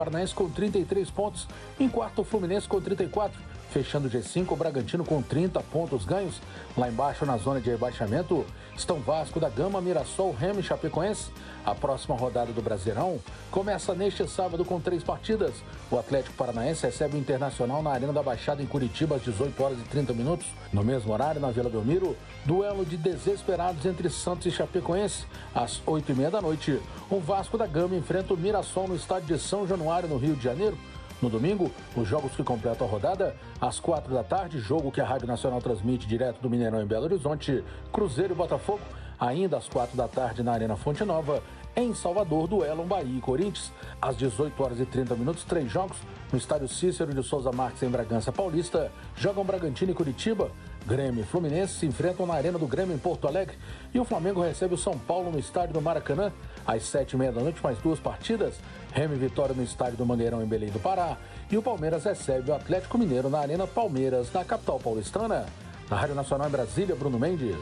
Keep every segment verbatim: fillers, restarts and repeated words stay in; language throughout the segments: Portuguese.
Paranaense com trinta e três pontos, em quarto o Fluminense com trinta e quatro, fechando o G cinco, o Bragantino com trinta pontos ganhos. Lá embaixo, na zona de rebaixamento, estão Vasco da Gama, Mirassol, Remo e Chapecoense. A próxima rodada do Brasileirão começa neste sábado com três partidas. O Atlético Paranaense recebe o Internacional na Arena da Baixada em Curitiba às dezoito horas e trinta minutos. No mesmo horário, na Vila Belmiro, duelo de desesperados entre Santos e Chapecoense. Às oito e meia da noite, o Vasco da Gama enfrenta o Mirassol no estádio de São Januário, no Rio de Janeiro. No domingo, os jogos que completam a rodada, às quatro da tarde, jogo que a Rádio Nacional transmite direto do Mineirão em Belo Horizonte, Cruzeiro e Botafogo. Ainda às quatro da tarde, na Arena Fonte Nova, em Salvador, duelo Bahia e Corinthians. Às dezoito horas e trinta minutos, três jogos. No estádio Cícero de Souza Marques, em Bragança Paulista, jogam Bragantino e Curitiba. Grêmio e Fluminense se enfrentam na Arena do Grêmio em Porto Alegre. E o Flamengo recebe o São Paulo no estádio do Maracanã. Às sete e meia da noite, mais duas partidas. Remo e Vitória no estádio do Mangueirão, em Belém do Pará. E o Palmeiras recebe o Atlético Mineiro na Arena Palmeiras, na capital paulistana. Na Rádio Nacional em Brasília, Bruno Mendes.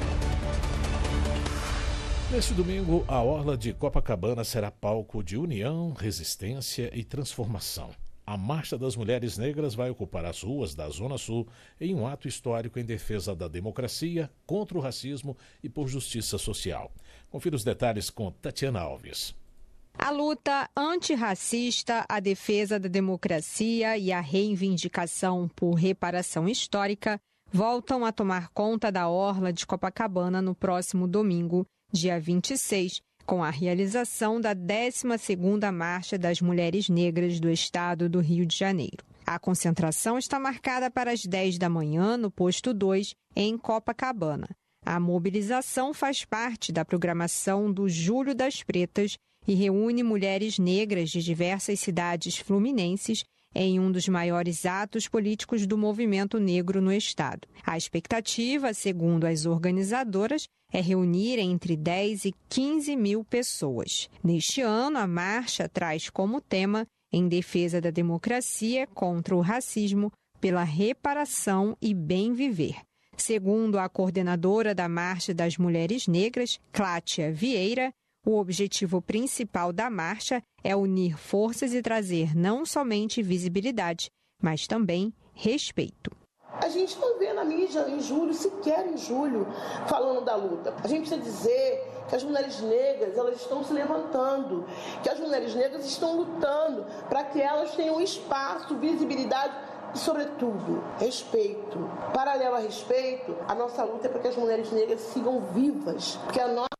Neste domingo, a Orla de Copacabana será palco de união, resistência e transformação. A Marcha das Mulheres Negras vai ocupar as ruas da Zona Sul em um ato histórico em defesa da democracia, contra o racismo e por justiça social. Confira os detalhes com Tatiana Alves. A luta antirracista, a defesa da democracia e a reivindicação por reparação histórica voltam a tomar conta da Orla de Copacabana no próximo domingo, dia vinte e seis, com a realização da décima segunda Marcha das Mulheres Negras do Estado do Rio de Janeiro. A concentração está marcada para as dez da manhã no posto dois, em Copacabana. A mobilização faz parte da programação do Julho das Pretas e reúne mulheres negras de diversas cidades fluminenses em um dos maiores atos políticos do movimento negro no estado. A expectativa, segundo as organizadoras, é reunir entre dez e quinze mil pessoas. Neste ano, a marcha traz como tema em defesa da democracia contra o racismo, pela reparação e bem viver. Segundo a coordenadora da Marcha das Mulheres Negras, Clátia Vieira, o objetivo principal da marcha é unir forças e trazer não somente visibilidade, mas também respeito. A gente não vê na mídia em julho, sequer em julho, falando da luta. A gente precisa dizer que as mulheres negras elas estão se levantando, que as mulheres negras estão lutando para que elas tenham espaço, visibilidade e, sobretudo, respeito. Paralelo a respeito, a nossa luta é para que as mulheres negras sigam vivas, porque a nossa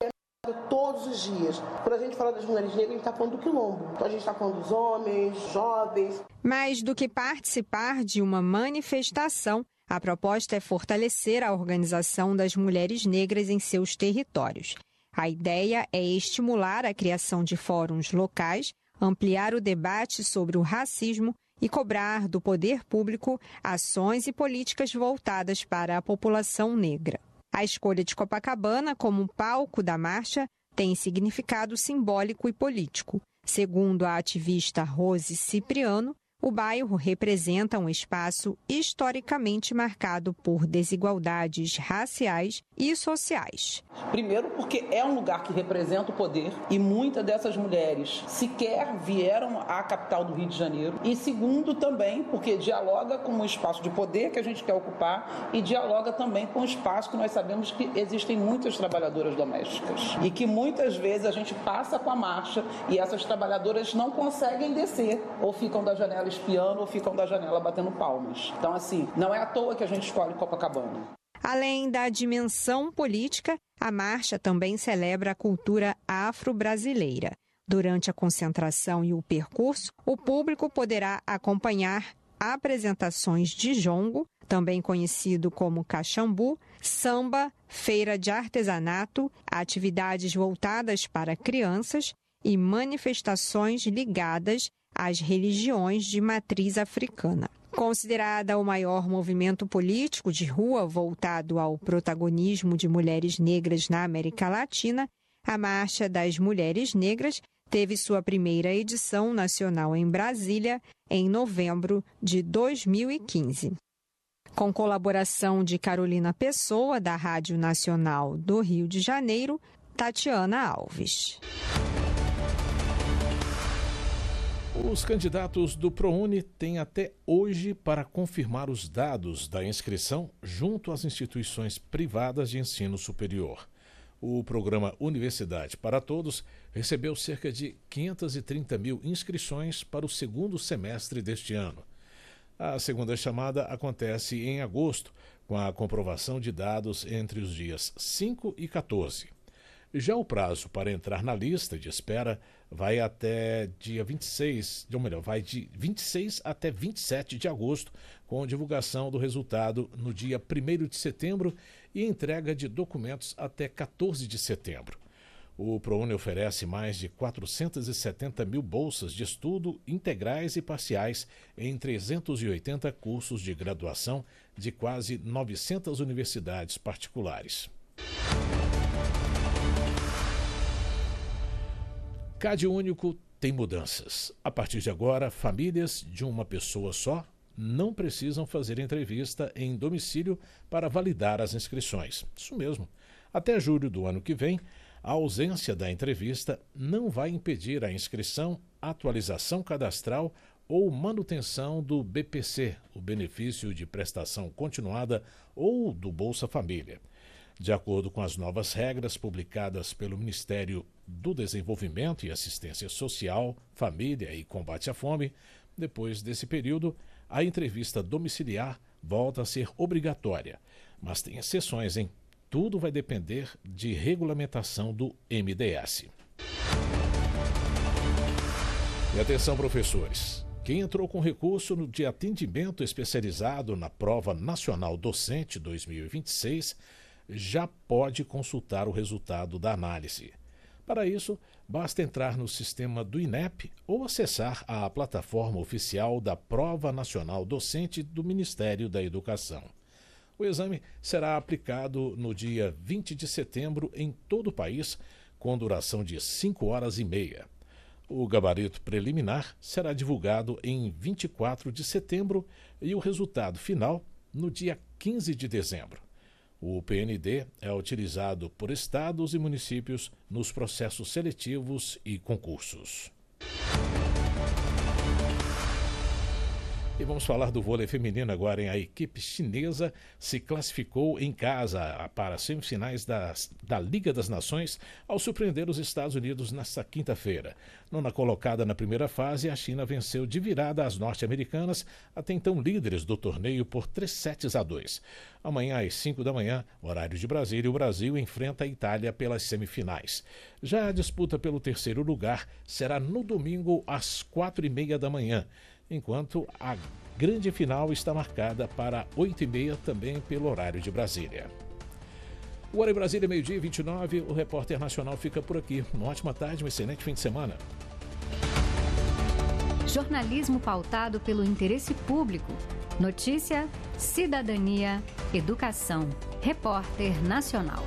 todos os dias. Quando a gente fala das mulheres negras, a gente está falando do quilombo. Então a gente está falando dos homens, jovens. Mais do que participar de uma manifestação, a proposta é fortalecer a organização das mulheres negras em seus territórios. A ideia é estimular a criação de fóruns locais, ampliar o debate sobre o racismo e cobrar do poder público ações e políticas voltadas para a população negra. A escolha de Copacabana como palco da marcha tem significado simbólico e político. Segundo a ativista Rose Cipriano, o bairro representa um espaço historicamente marcado por desigualdades raciais e sociais. Primeiro, porque é um lugar que representa o poder e muitas dessas mulheres sequer vieram à capital do Rio de Janeiro. E segundo, também, porque dialoga com o espaço de poder que a gente quer ocupar e dialoga também com o espaço que nós sabemos que existem muitas trabalhadoras domésticas e que muitas vezes a gente passa com a marcha e essas trabalhadoras não conseguem descer ou ficam da janela espiando ou ficam da janela batendo palmas. Então, assim, não é à toa que a gente escolhe Copacabana. Além da dimensão política, a marcha também celebra a cultura afro-brasileira. Durante a concentração e o percurso, o público poderá acompanhar apresentações de jongo, também conhecido como caxambu, samba, feira de artesanato, atividades voltadas para crianças e manifestações ligadas às religiões de matriz africana. Considerada o maior movimento político de rua voltado ao protagonismo de mulheres negras na América Latina, a Marcha das Mulheres Negras teve sua primeira edição nacional em Brasília em novembro de dois mil e quinze. Com colaboração de Carolina Pessoa, da Rádio Nacional do Rio de Janeiro, Tatiana Alves. Os candidatos do ProUni têm até hoje para confirmar os dados da inscrição junto às instituições privadas de ensino superior. O programa Universidade para Todos recebeu cerca de quinhentas e trinta mil inscrições para o segundo semestre deste ano. A segunda chamada acontece em agosto, com a comprovação de dados entre os dias cinco e quatorze. Já o prazo para entrar na lista de espera vai até dia vinte e seis, ou melhor, vai de vinte e seis até vinte e sete de agosto, com divulgação do resultado no dia primeiro de setembro e entrega de documentos até quatorze de setembro. O ProUni oferece mais de quatrocentas e setenta mil bolsas de estudo integrais e parciais em trezentos e oitenta cursos de graduação de quase novecentas universidades particulares. CadÚnico tem mudanças. A partir de agora, famílias de uma pessoa só não precisam fazer entrevista em domicílio para validar as inscrições. Isso mesmo. Até julho do ano que vem, a ausência da entrevista não vai impedir a inscrição, atualização cadastral ou manutenção do B P C, o benefício de prestação continuada, ou do Bolsa Família. De acordo com as novas regras publicadas pelo Ministério do Desenvolvimento e Assistência Social, Família e Combate à Fome, depois desse período, a entrevista domiciliar volta a ser obrigatória, mas tem exceções, hein? Tudo vai depender de regulamentação do M D S. E atenção, professores. Quem entrou com recurso no de atendimento especializado na Prova Nacional Docente dois mil e vinte e seis já pode consultar o resultado da análise. Para isso, basta entrar no sistema do INEP ou acessar a plataforma oficial da Prova Nacional Docente do Ministério da Educação. O exame será aplicado no dia vinte de setembro em todo o país, com duração de cinco horas e meia. O gabarito preliminar será divulgado em vinte e quatro de setembro e o resultado final no dia quinze de dezembro. O P N D é utilizado por estados e municípios nos processos seletivos e concursos. E vamos falar do vôlei feminino agora, hein? A equipe chinesa se classificou em casa para as semifinais das, da Liga das Nações ao surpreender os Estados Unidos nesta quinta-feira. Nona colocada na primeira fase, a China venceu de virada as norte-americanas, até então líderes do torneio, por três sets a dois. Amanhã, às cinco da manhã, horário de Brasília, o Brasil enfrenta a Itália pelas semifinais. Já a disputa pelo terceiro lugar será no domingo às quatro e meia da manhã. Enquanto a grande final está marcada para oito e meia, também pelo horário de Brasília. O Hora em Brasília, meio-dia e vinte e nove, o Repórter Nacional fica por aqui. Uma ótima tarde, um excelente fim de semana. Jornalismo pautado pelo interesse público. Notícia, cidadania, educação. Repórter Nacional.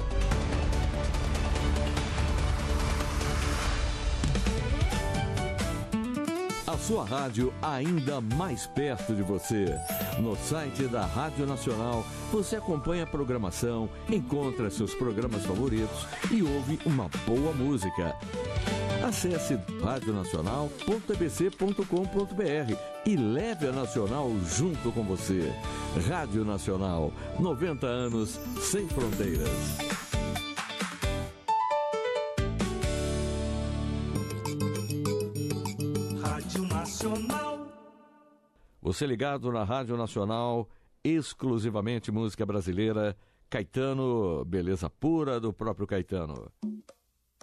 A sua rádio ainda mais perto de você. No site da Rádio Nacional, você acompanha a programação, encontra seus programas favoritos e ouve uma boa música. Acesse rádio nacional ponto e b c ponto com ponto b r e leve a Nacional junto com você. Rádio Nacional, noventa anos sem fronteiras. Você ligado na Rádio Nacional, exclusivamente música brasileira. Caetano, beleza pura do próprio Caetano.